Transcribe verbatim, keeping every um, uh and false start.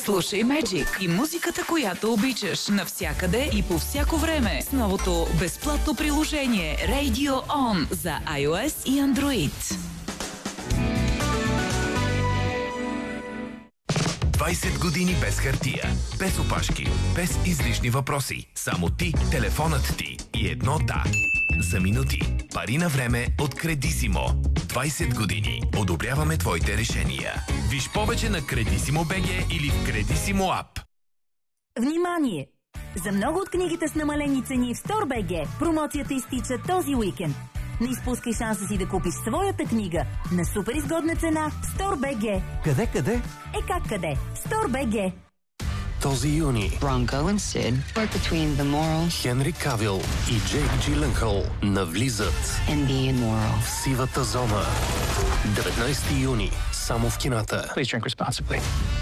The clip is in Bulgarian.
Слушай Magic и музиката, която обичаш, навсякъде и по всяко време с новото безплатно приложение Radio On за iOS и Android. двайсет години без хартия, без опашки, без излишни въпроси. Само ти, телефонът ти и едно да. За минути. Пари на време от Кредисимо. двайсет години. Одобряваме твоите решения. Виж повече на Кредисимо БГ или в Кредисимо ап. Внимание! За много от книгите с намалени цени в StoreBG промоцията изтича този уикенд. Не изпускай шанса си да купиш своята книга на супер изгодна цена в StoreBG. Къде, къде? Е как къде? StoreBG. Този юни Bronco and Sid work between the moral Хенри Кавил и Джейк Джиленхъл навлизат and the immoral. в сивата зона. деветнайсети юни, само в кината. Please drink responsibly.